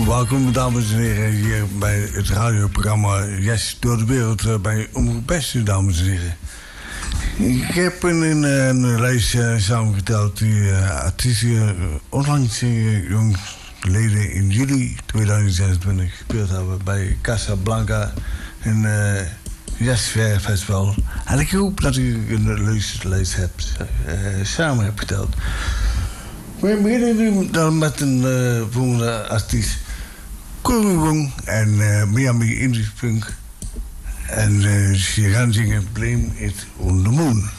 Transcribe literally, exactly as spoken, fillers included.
Welkom dames en heren hier bij het radioprogramma Yes door de wereld bij Omroep Beste, dames en heren. Ik heb een, een, een lijst uh, samengeteld die uh, artiesten uh, onlangs uh, jong geleden in juli tweeduizend zesentwintig gespeeld hebben bij Casablanca en uh, Yes Fair Festival. En ik hoop dat u een luisterlijst hebt uh, samen hebt geteld. We beginnen nu dan met een uh, volgende artiest. Kurungong en uh, Miami Indie Punk. En uh, ze gaan zingen Blame It on the Moon.